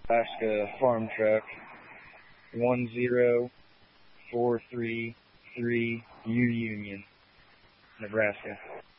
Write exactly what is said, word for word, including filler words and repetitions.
Alaska farm truck one zero four three three U Union, Nebraska.